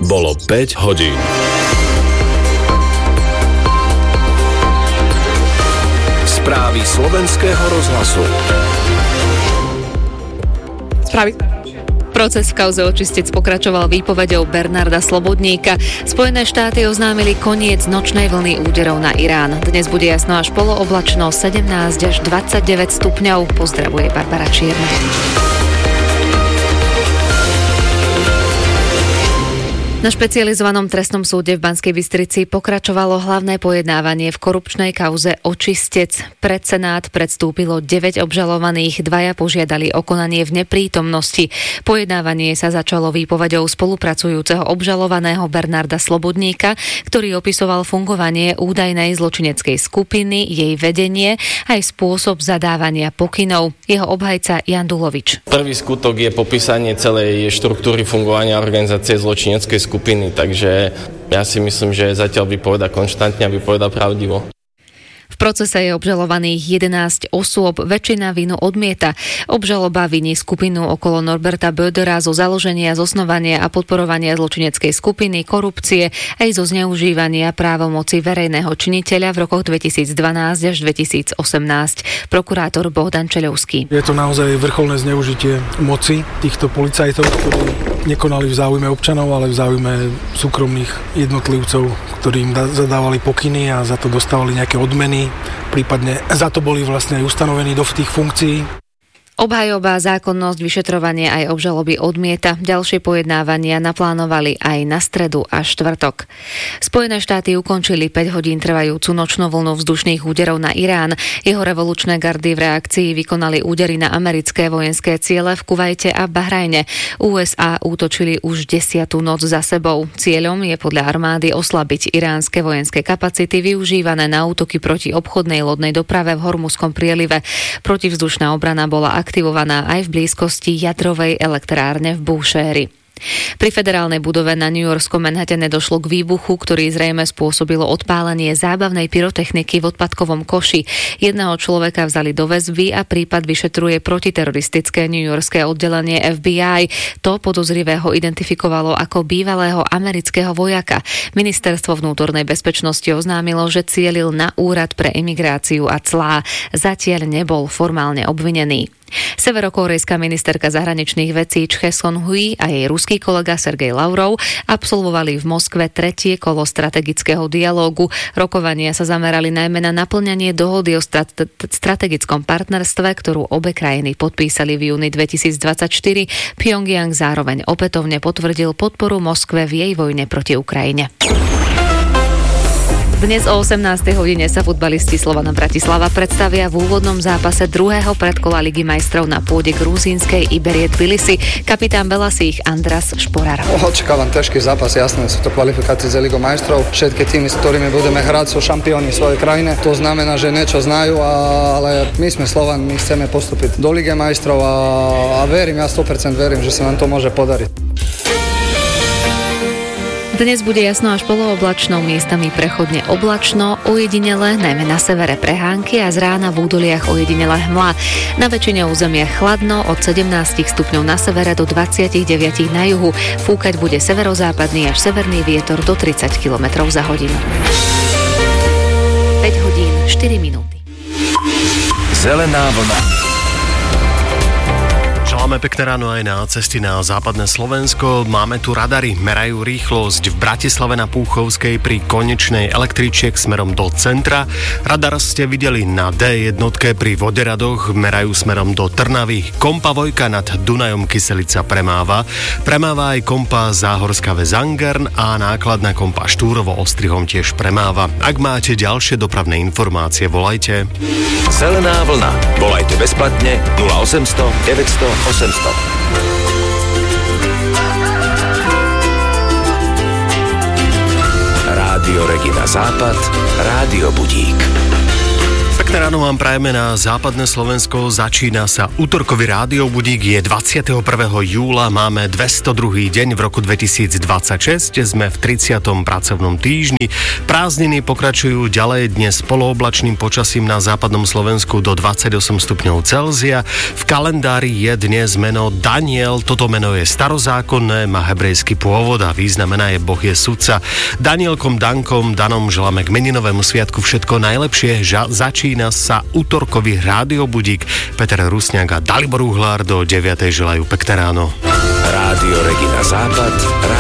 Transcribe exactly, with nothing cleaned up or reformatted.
Bolo päť hodín. Správy slovenského rozhlasu. Správy. Proces v kauze očistec pokračoval výpovedou Bernarda Slobodníka. Spojené štáty oznámili koniec nočnej vlny úderov na Irán. Dnes bude jasno až polooblačno, sedemnásť až dvadsaťdeväť stupňov. Pozdravuje Barbara Čierna. Na špecializovanom trestnom súde v Banskej Bystrici pokračovalo hlavné pojednávanie v korupčnej kauze Očistec. Pred Senát predstúpilo deväť obžalovaných, dvaja požiadali o konanie v neprítomnosti. Pojednávanie sa začalo výpovedou spolupracujúceho obžalovaného Bernarda Slobodníka, ktorý opisoval fungovanie údajnej zločineckej skupiny, jej vedenie aj spôsob zadávania pokynov. Jeho obhajca Jan Dulovič. Prvý skutok je popísanie celej štruktúry fungovania organizácie zločineckej skupiny, takže ja si myslím, že zatiaľ vypovedá konštantne a vypovedá pravdivo. V procese je obžalovaných jedenásť osôb, väčšina vínu odmieta. Obžaloba viní skupinu okolo Norberta Bödera zo založenia, zosnovania a podporovania zločineckej skupiny, korupcie aj zo zneužívania právomoci verejného činiteľa v rokoch dvetisícdvanásť až dvetisícosemnásť. Prokurátor Bohdan Čeľovský. Je to naozaj vrcholné zneužitie moci týchto policajtov, ktorí nekonali v záujme občanov, ale v záujme súkromných jednotlivcov, ktorí im zadávali pokyny a za to dostávali nejaké odmeny, prípadne za to boli vlastne aj ustanovení do tých funkcií. Obhajoba, zákonnosť, vyšetrovanie aj obžaloby odmieta. Ďalšie pojednávania naplánovali aj na stredu a štvrtok. Spojené štáty ukončili päť hodín trvajúcu nočnú vlnu vzdušných úderov na Irán. Jeho revolučné gardy v reakcii vykonali údery na americké vojenské ciele v Kuvajte a Bahrajne. ú es á útočili už desiatu noc za sebou. Cieľom je podľa armády oslabiť iránske vojenské kapacity využívané na útoky proti obchodnej lodnej doprave v Hormuzskom prielive. Protivzdušná obrana bola aktivovaná aj v blízkosti jadrovej elektrárne v Búšéri. Pri federálnej budove na newyorskom Manhattane došlo k výbuchu, ktorý zrejme spôsobilo odpálenie zábavnej pyrotechniky v odpadkovom koši. Jedného človeka vzali do väzby a prípad vyšetruje protiteroristické newyorské oddelenie ef bí aj. To podozrivého identifikovalo ako bývalého amerického vojaka. Ministerstvo vnútornej bezpečnosti oznámilo, že cielil na úrad pre imigráciu a clá. Zatiaľ nebol formálne obvinený. Severokórejská ministerka zahraničných vecí Chhe Son-hui a jej ruský kolega Sergej Lavrov absolvovali v Moskve tretie kolo strategického dialógu. Rokovania sa zamerali najmä na naplňanie dohody o strate- strategickom partnerstve, ktorú obe krajiny podpísali v júni dvetisícdvadsaťštyri. Pyongyang zároveň opätovne potvrdil podporu Moskve v jej vojne proti Ukrajine. Dnes o osemnástej hodine sa futbalisti Slovana Bratislava predstavia v úvodnom zápase druhého predkola Ligy majstrov na pôde gruzínskej Iberie Tbilisi. Kapitán Belasích Andras Šporar. Očakávam ťažký zápas, jasné, sú to kvalifikácie za Ligu majstrov. Všetky týmy, s ktorými budeme hrať, sú šampióni svojej krajine. To znamená, že niečo znajú, ale my sme Slovan, my chceme postúpiť do Ligy majstrov a, a verím, ja sto percent verím, že sa nám to môže podariť. Dnes bude jasno až polooblačno, miestami prechodne oblačno, ojedinele, najmä na severe prehánky a z rána v údoliach ojedinele hmla. Na väčšine územia chladno, od sedemnásť stupňov na severe do dvadsaťdeväť na juhu. Fúkať bude severozápadný až severný vietor do tridsať kilometrov za hodinu. päť hodín, štyri minúty. Zelená vlna. Máme pekné ráno aj na cesty na západné Slovensko. Máme tu radary, merajú rýchlosť v Bratislave na Púchovskej pri konečnej električiek smerom do centra. Radar ste videli na dé jednotke pri Voderadoch, merajú smerom do Trnavy. Kompa Vojka nad Dunajom Kyselica premáva. Premáva aj kompa Záhorská Ves Angern a nákladná kompa Štúrovo Ostrihom tiež premáva. Ak máte ďalšie dopravné informácie, volajte. Zelená vlna. Volajte bezplatne nula osemsto deväťsto osemsto. Rádio Regina Západ, Rádio Budík. Pekné ráno vám prajeme na západné Slovensko. Začína sa útorkový rádiobudík. Je dvadsiateho prvého júla, máme dvestodruhý deň v roku dvetisícdvadsaťšesť. Sme v tridsiatom pracovnom týždni. Prázdniny pokračujú ďalej dnes polooblačným počasím na západnom Slovensku do dvadsaťosem stupňov Celzia. V kalendári je dnes meno Daniel. Toto meno je starozákonné, má hebrejský pôvod a významená je Boh je sudca. Danielkom, Dankom, Danom želáme k meninovému sviatku všetko najlepšie. Ža- začína sa útorkový rádiobudík. Peter Rusňák a Dalibor Uhlár do deviatej želajú pekné ráno. Rádio Regina Západ.